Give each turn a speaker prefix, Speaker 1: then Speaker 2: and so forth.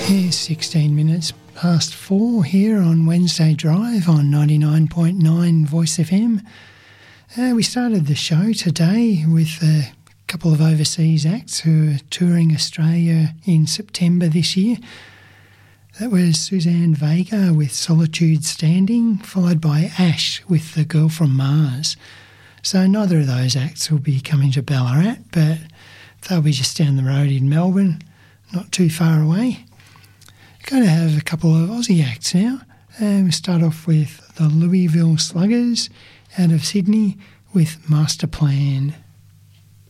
Speaker 1: It's 16 minutes past 4 here on Wednesday Drive on 99.9 Voice FM. We started the show today with a couple of overseas acts who are touring Australia in September this year. That was Suzanne Vega with Solitude Standing, followed by Ash with The Girl from Mars. So neither of those acts will be coming to Ballarat, but they'll be just down the road in Melbourne, not too far away. Going to have a couple of Aussie acts now. We start off with the Louisville Sluggers out of Sydney with Master Plan.